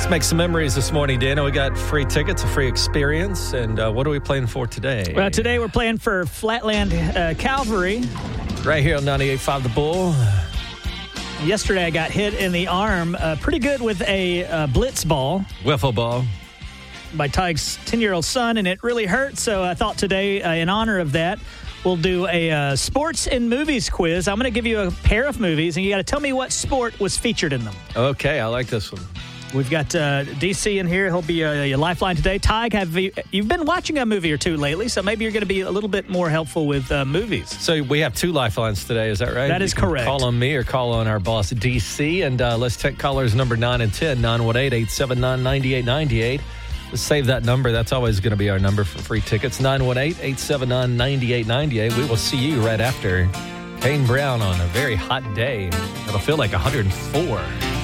make some memories this morning, Dana. We got free tickets, a free experience. And what are we playing for today? Well, today we're playing for Flatland Calvary. Right here on 98.5 The Bull. Yesterday I got hit in the arm pretty good with a blitz ball. Wiffle ball. By Tig's 10-year-old son, and it really hurt. So I thought today, in honor of that, we'll do a sports and movies quiz. I'm going to give you a pair of movies, and you got to tell me what sport was featured in them. Okay, I like this one. We've got DC in here. He'll be your lifeline today. Tig, you've been watching a movie or two lately, so maybe you're going to be a little bit more helpful with movies. So we have two lifelines today, is that right? That is correct. Call on me or call on our boss, DC, and let's take callers number 9 and 10, 918-879-9898. Let's save that number. That's always going to be our number for free tickets, 918-879-9898. We will see you right after Kane Brown on a very hot day. It'll feel like 104.